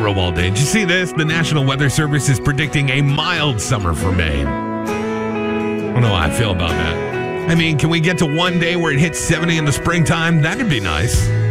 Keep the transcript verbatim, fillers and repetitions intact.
real all day. Did you see this? The National Weather Service is predicting a mild summer for Maine. I don't know how I feel about that. I mean, can we get to one day where it hits seventy in the springtime? That'd be nice.